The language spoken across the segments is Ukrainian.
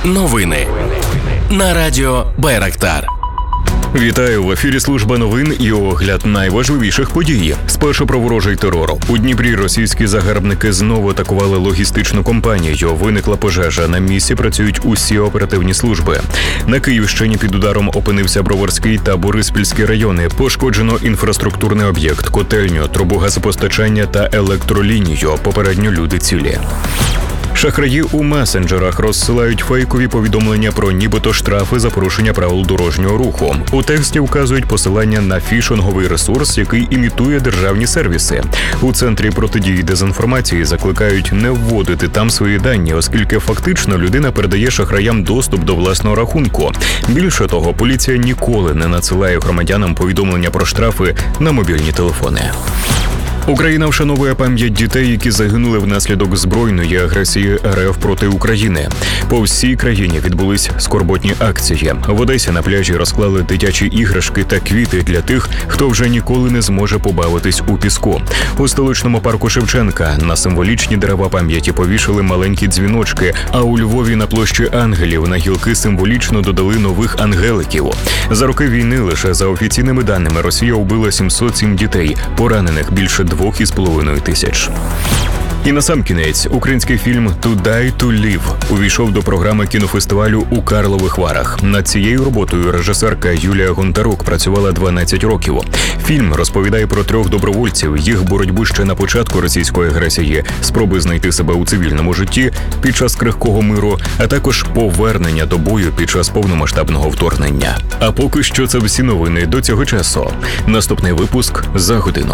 Новини на радіо Байрактар. Вітаю, в ефірі служба новин і огляд найважливіших подій. Спершу про ворожий терор. У Дніпрі російські загарбники знову атакували логістичну компанію. Виникла пожежа. На місці працюють усі оперативні служби. На Київщині під ударом опинився Броварський та Бориспільський райони. Пошкоджено інфраструктурний об'єкт, котельню, трубу газопостачання та електролінію. Попередньо люди цілі. Шахраї у месенджерах розсилають фейкові повідомлення про нібито штрафи за порушення правил дорожнього руху. У тексті вказують посилання на фішинговий ресурс, який імітує державні сервіси. У Центрі протидії дезінформації закликають не вводити там свої дані, оскільки фактично людина передає шахраям доступ до власного рахунку. Більше того, поліція ніколи не надсилає громадянам повідомлення про штрафи на мобільні телефони. Україна вшановує пам'ять дітей, які загинули внаслідок збройної агресії РФ проти України. По всій країні відбулись скорботні акції. В Одесі на пляжі розклали дитячі іграшки та квіти для тих, хто вже ніколи не зможе побавитись у піску. У столичному парку Шевченка на символічні дерева пам'яті повішали маленькі дзвіночки, а у Львові на площі Ангелів на гілки символічно додали нових ангеликів. За роки війни лише за офіційними даними Росія вбила 707 дітей, поранених більше 2,5 тисяч. І насамкінець, український фільм «To Die to Live» увійшов до програми кінофестивалю у Карлових Варах. Над цією роботою режисерка Юлія Гонтарук працювала 12 років. Фільм розповідає про 3 добровольців, їх боротьбу ще на початку російської агресії, спроби знайти себе у цивільному житті під час крихкого миру, а також повернення до бою під час повномасштабного вторгнення. А поки що це всі новини до цього часу. Наступний випуск за годину.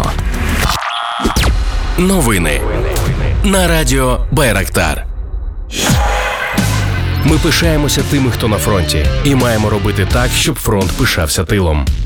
Новини на радіо Байрактар. Ми пишаємося тими, хто на фронті, і маємо робити так, щоб фронт пишався тилом.